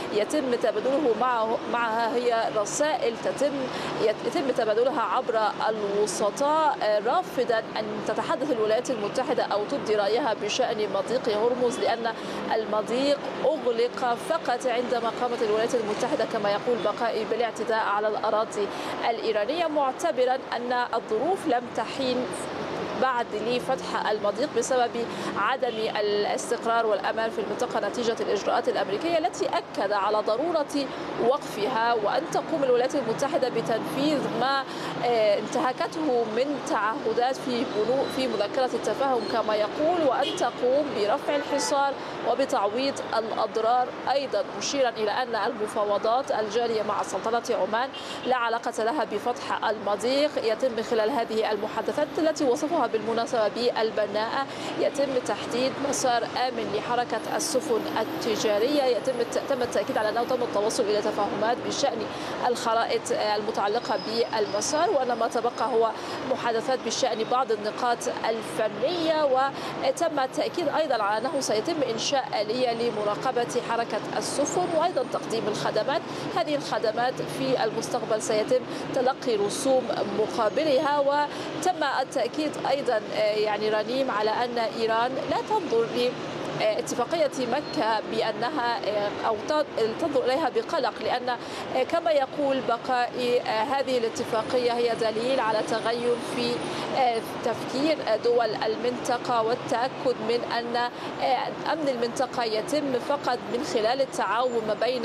يتم تبادله معها هي رسائل يتم تبادلها عبر الوسطاء، رافضا أن تتحدث الولايات المتحدة أو تبدي رأيها بشأن مضيق هرمز، لأن المضيق أغلق فقط عندما قامت الولايات المتحدة كما يقول بقائي بالاعتداء على الأراضي الإيرانية، معتبرا أن الظروف لم تحين بعد لفتح المضيق بسبب عدم الاستقرار والأمان في المنطقة نتيجة الإجراءات الأمريكية التي أكد على ضرورة وقفها، وأن تقوم الولايات المتحدة بتنفيذ ما انتهكته من تعهدات في مذكرة التفاهم كما يقول، وأن تقوم برفع الحصار وبتعويض الأضرار أيضا، مشيرا إلى أن المفاوضات الجارية مع سلطنة عمان لا علاقة لها بفتح المضيق. يتم من خلال هذه المحادثات التي وصفها بالمناسبة بالبناءة يتم تحديد مسار آمن لحركة السفن التجارية. تم التأكيد على أنه تم التوصل إلى تفاهمات بشأن الخرائط المتعلقة بالمسار، وأن ما تبقى هو محادثات بشأن بعض النقاط الفنية، وتم التأكيد أيضا على أنه سيتم إنشاء آلية لمراقبة حركة السفن وأيضا تقديم الخدمات. هذه الخدمات في المستقبل سيتم تلقي رسوم مقابلها. وتم التأكيد أيضا يعني رنيم على أن إيران لا تنظر اتفاقية مكة بأنها أو تنظر إليها بقلق، لأن كما يقول بقائي هذه الاتفاقية هي دليل على تغير في تفكير دول المنطقة والتأكد من أن أمن المنطقة يتم فقط من خلال التعاون ما بين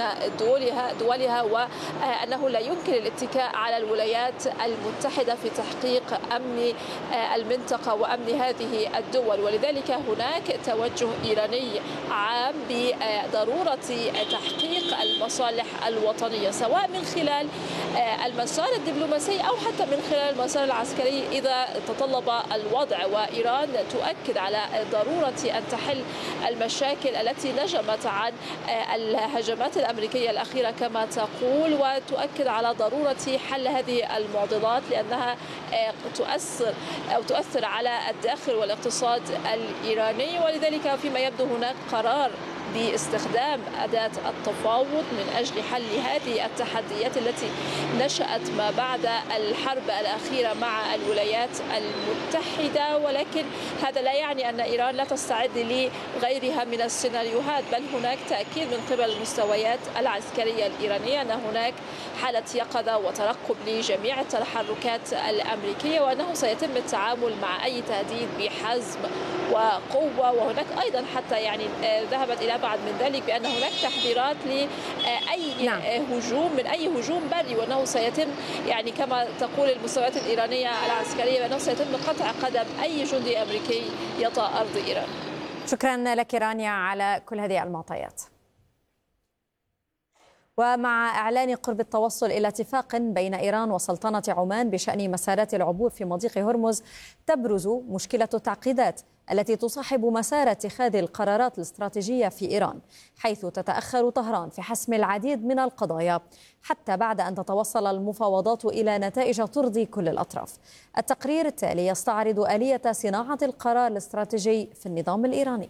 دولها وأنه لا يمكن الاتكاء على الولايات المتحدة في تحقيق أمن المنطقة وأمن هذه الدول. ولذلك هناك توجه إيراني عام بضرورة تحقيق المصالح الوطنية سواء من خلال المسار الدبلوماسي أو حتى من خلال المسار العسكري إذا تطلب الوضع. وإيران تؤكد على ضرورة أن تحل المشاكل التي نجمت عن الهجمات الأمريكية الأخيرة كما تقول، وتؤكد على ضرورة حل هذه المعضلات لأنها تؤثر على الداخل والاقتصاد الإيراني. ولذلك فيما يبدو هناك قرار باستخدام أداة التفاوض من أجل حل هذه التحديات التي نشأت ما بعد الحرب الأخيرة مع الولايات المتحدة. ولكن هذا لا يعني أن إيران لا تستعد لغيرها من السيناريوهات، بل هناك تأكيد من قبل المستويات العسكرية الإيرانية أن هناك حالة يقظة وترقب لجميع التحركات الأمريكية، وأنه سيتم التعامل مع أي تهديد بحزم وقوة. وهناك أيضا حتى يعني ذهبت إلى بعد من ذلك بأن هناك تحذيرات لأي هجوم من أي هجوم بري، وأنه سيتم يعني كما تقول المستويات الإيرانية العسكرية بأنه سيتم قطع قدم أي جندي أمريكي يطأ أرض إيران. شكرا لك رانيا على كل هذه المعطيات. ومع إعلان قرب التوصل إلى اتفاق بين إيران وسلطنة عمان بشأن مسارات العبور في مضيق هرمز، تبرز مشكلة التعقيدات التي تصاحب مسار اتخاذ القرارات الاستراتيجية في إيران، حيث تتأخر طهران في حسم العديد من القضايا حتى بعد أن تتوصل المفاوضات إلى نتائج ترضي كل الأطراف. التقرير التالي يستعرض آلية صناعة القرار الاستراتيجي في النظام الإيراني.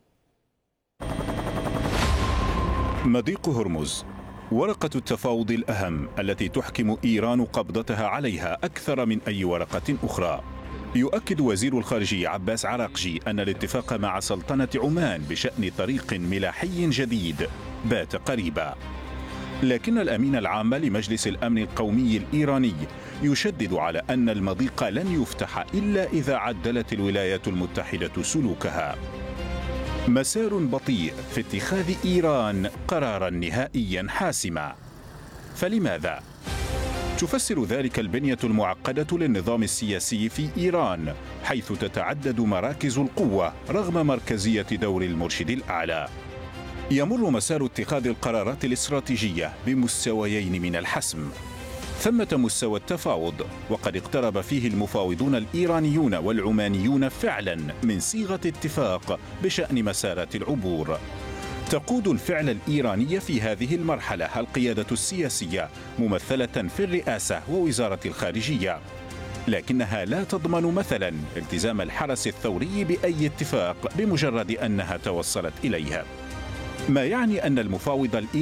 مضيق هرمز ورقة التفاوض الأهم التي تحكم إيران قبضتها عليها أكثر من أي ورقة أخرى. يؤكد وزير الخارجية عباس عراقجي أن الاتفاق مع سلطنة عمان بشأن طريق ملاحي جديد بات قريبا، لكن الأمين العام لمجلس الأمن القومي الإيراني يشدد على أن المضيق لن يفتح إلا إذا عدلت الولايات المتحدة سلوكها. مسار بطيء في اتخاذ إيران قرارا نهائيا حاسما. فلماذا؟ تفسر ذلك البنية المعقدة للنظام السياسي في إيران، حيث تتعدد مراكز القوة رغم مركزية دور المرشد الأعلى. يمر مسار اتخاذ القرارات الاستراتيجية بمستويين من الحسم. ثمة مستوى التفاوض، وقد اقترب فيه المفاوضون الإيرانيون والعمانيون فعلا من صيغة اتفاق بشأن مسارات العبور. تقود الفعل الإيراني في هذه المرحلة القيادة السياسية ممثلة في الرئاسة ووزارة الخارجية، لكنها لا تضمن مثلا التزام الحرس الثوري بأي اتفاق بمجرد أنها توصلت إليه، ما يعني أن المفاوض